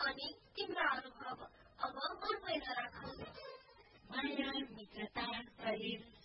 अनि तिम्रो अनुभव अब मन पहिला राखौ। माया, मित्रता, शरीर